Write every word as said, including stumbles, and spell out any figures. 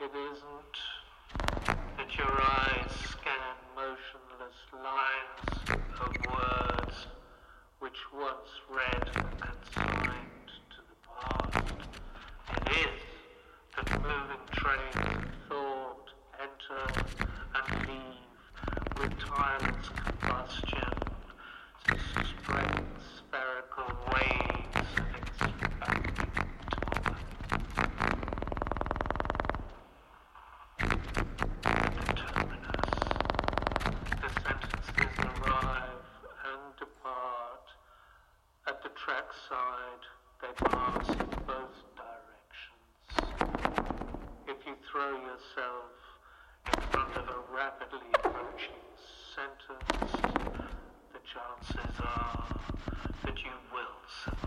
It isn't that your eyes scan motionless lines of words which once read and consigned to the past. It is that moving trains of thought enter and leave with tireless combustion, spreading spherical waves of expanding time. The terminus. The sentences arrive and depart. At the trackside, they pass